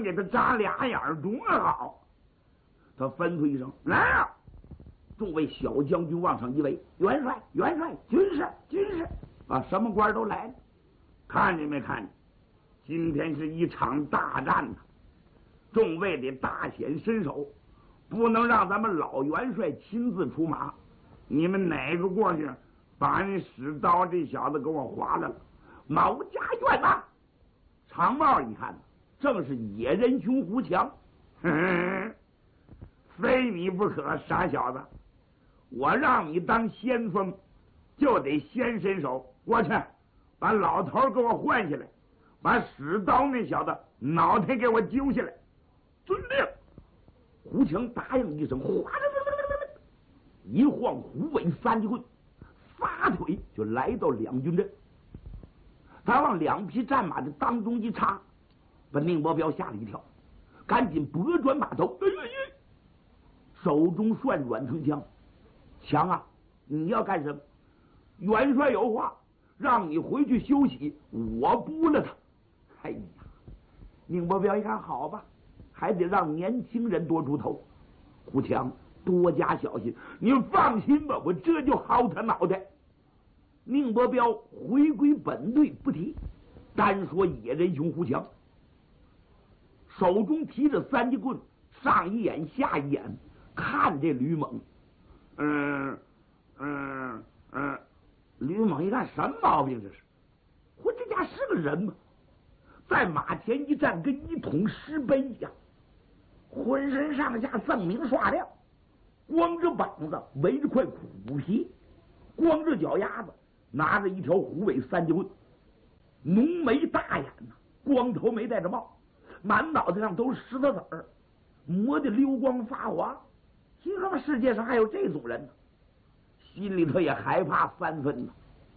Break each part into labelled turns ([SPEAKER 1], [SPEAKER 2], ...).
[SPEAKER 1] 给他眨俩眼，多好！他吩咐一声：“来啊！”众位小将军往上一围，元帅、元帅、军士、军士，啊，什么官都来了。看见没看见？今天是一场大战呐！众位得大显身手，不能让咱们老元帅亲自出马。你们哪个过去，把那使刀这小子给我划了了？毛家院呐！长帽一看，正是野人兄胡强。非你不可，傻小子！我让你当先锋，就得先伸手过去，把老头给我换下来，把使刀那小子脑袋给我揪下来。遵令。胡强答应一声，哗，一晃虎尾三节棍，撒腿就来到两军阵。他往两匹战马的当中一插，把宁伯彪吓了一跳，赶紧拨转马头，手中涮软藤枪。强啊，你要干什么？元帅有话，让你回去休息，我拨了他。哎呀，宁伯彪一看，好吧，还得让年轻人多出头。胡强，多加小心，你放心吧，我这就薅他脑袋。宁伯彪回归本队不提，单说野人兄胡强，手中提着三节棍，上一眼下一眼看这吕蒙。吕蒙一看，什么毛病这是？我这家是个人吗？在马前一站，跟一桶石碑一样，浑身上下锃明刷亮，光着膀子围着块虎皮，光着脚丫子拿着一条虎尾三节棍，浓眉大眼呐，光头没戴着帽，满脑袋上都是石头子儿，磨得溜光发滑。听说世界上还有这种人呢，心里头也害怕三分呢。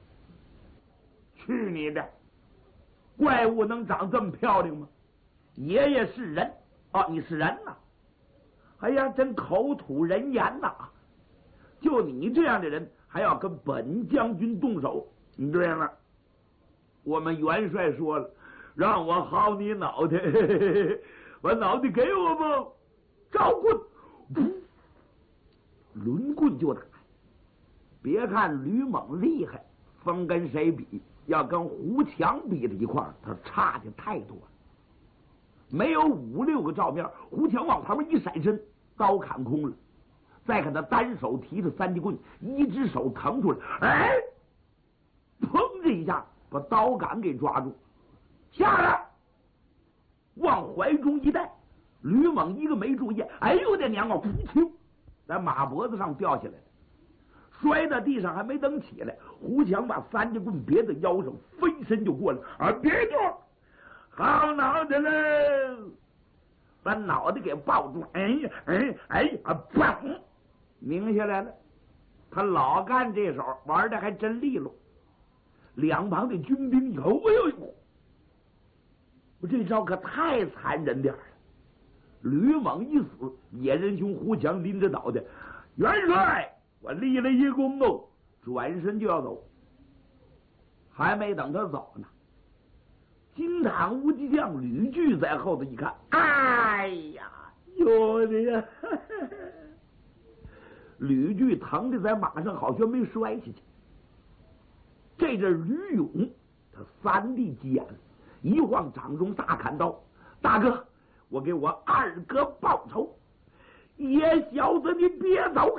[SPEAKER 1] 去你的！怪物能长这么漂亮吗？爷爷是人哦，你是人呐！哎呀，真口吐人言呐！就你这样的人，还要跟本将军动手？对了，我们元帅说了，让我薅你脑袋，把脑袋给我吧！招棍，抡棍就打。别看吕蒙厉害，风跟谁比？要跟胡强比在一块儿，他差的太多了。没有5、6个照面，胡强往旁边一闪身，刀砍空了。再看他单手提着三节棍，一只手腾出来，哎，砰这一下把刀杆给抓住，下来，往怀中一带。吕蒙一个没注意，哎呦我的娘啊！噗，在马脖子上掉下来了。摔到地上还没等起来，胡强把三节棍别在腰上，飞身就过来，啊，别动，薅脑袋了，把脑袋给抱住，哎呀，砰，拧下来了。他老干这手，玩的还真利落。两旁的军兵以后，哎呦，我这招可太残忍点了。吕蒙一死，野人兄胡强拎着脑袋，元帅，我立了一功哦，转身就要走。还没等他走呢，金堂无极将吕据在后头一看，哎呀，有的呀！吕据疼的在马上好像没摔下去。这阵吕勇他3弟急眼了，一晃掌中大砍刀，大哥，我给我二哥报仇，野小子你别走！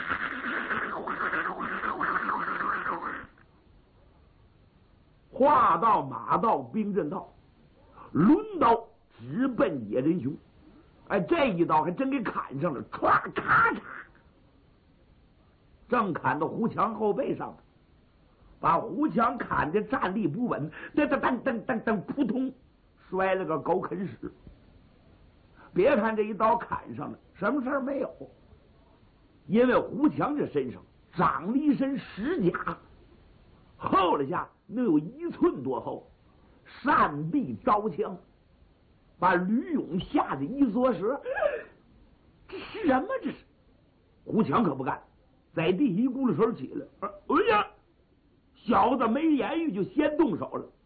[SPEAKER 1] 话到马到兵刃到，抡刀直奔野人兄。哎，这一刀还真给砍上了，唰咔嚓，正砍到胡强后背上，把胡强砍的站立不稳，噔，扑通摔了个狗啃屎。别看这一刀砍上了，什么事儿没有，因为胡强这身上长了一身石甲，厚了下能有1寸多厚，善臂刀枪，把吕勇吓得一缩舌。这是什么？这是胡强可不干，在地一咕噜手起来，哎呀，小子没言语就先动手了，